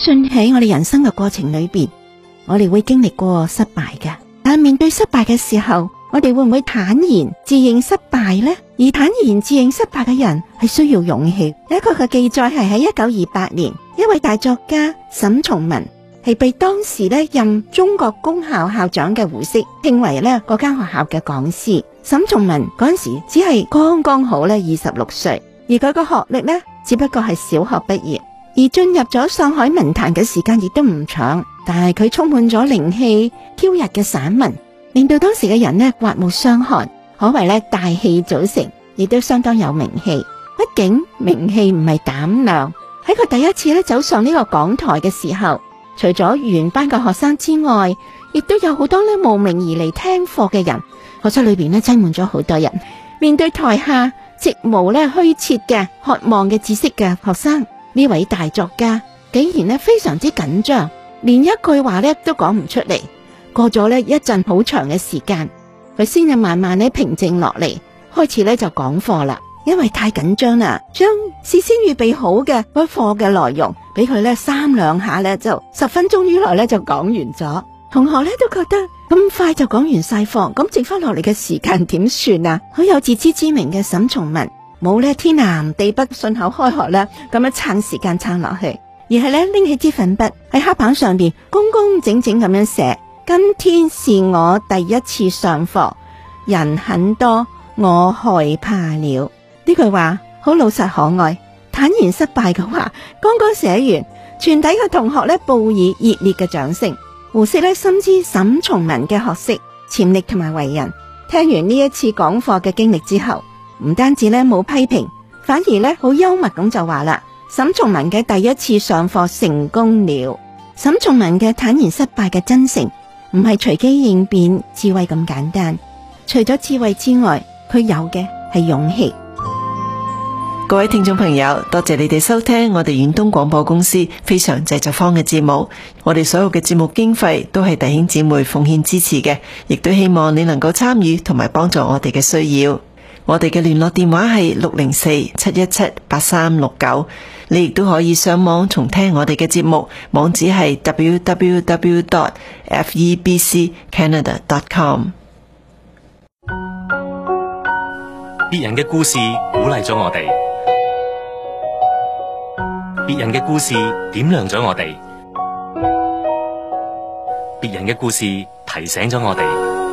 信喺我哋人生嘅過程裏邊，我哋會經歷過失敗嘅，但面對失敗嘅時候，我哋會唔會坦然自認失敗呢？而坦然自認失敗嘅人係需要勇氣。有一個嘅記載係喺1928年，一位大作家沈從文係被當時任中國公校校長嘅胡適聘為嗰間學校嘅講師。沈從文嗰陣時只係剛剛好26歲，而佢個學歷只不過係小學畢業，而進入咗上海文壇嘅時間亦都唔長，但係佢充滿咗靈氣飄逸嘅散文，令到當時嘅人刮目相看，可謂大器早成，亦都相當有名氣。畢竟名氣唔係膽量，喺佢第一次走上呢個講台嘅時候，除咗原班嘅學生之外，亦都有好多慕名而嚟聽課嘅人。課室裏邊擠滿咗好多人，面對台下直無虛設嘅渴望嘅知識嘅學生，呢位大作家竟然非常之緊張，連一句話都講唔出嚟。過咗一陣好長嘅時間，佢先至慢慢平靜落嚟，開始就講課啦。因為太緊張啦，將事先預備好嘅嗰課嘅內容俾佢三兩下就10分鐘以內就講完咗。同學都覺得咁快就講完晒課，咁剩翻落嚟嘅時間點算啊？好有自知之明嘅沈從文冇天南地北順口開河咁樣撐時間撐落去，而係拎起支粉筆喺黑板上邊工工整整咁樣寫：今天是我第一次上課，人很多，我害怕了。呢句話好老實可愛，坦然失敗嘅話剛剛寫完，全體嘅同學報以熱烈嘅掌聲。胡適深知沈從文嘅學識、潛力同埋為人，聽完呢一次講課嘅經歷之後，唔單止冇批評，反而好幽默咁就話啦：沈從文嘅第一次上課成功了。沈從文嘅坦然失敗嘅真誠，唔係隨機應變、智慧咁簡單。除咗智慧之外，佢有嘅係勇氣。 各位聽眾朋友，多謝你哋收聽我哋遠東廣播公司非常製作坊嘅節目。我哋所有嘅節目經費都係弟兄姊妹奉獻支持嘅，亦都希望你能夠參與同埋幫助我哋嘅需要。我哋嘅聯絡電話係604-717-8369，你亦都可以上網重聽我哋嘅節目，網址係 www.febccanada.com。 別人嘅故事鼓勵咗我哋，別人嘅故事點亮咗我哋，別人嘅故事提醒咗我哋。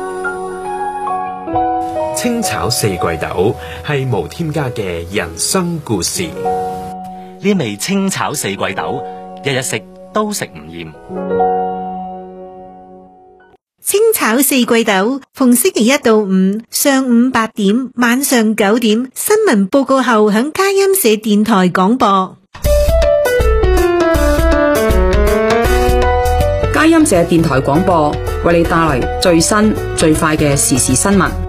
清炒四季豆係無添加嘅人生故事。 呢味清炒四季豆，日日食都食唔厭。 清炒四季豆，逢星期一到五上午8點，晚上9點，新聞報告後響佳音社電台廣播。 佳音社電台廣播為你帶來最新最快嘅時事新聞。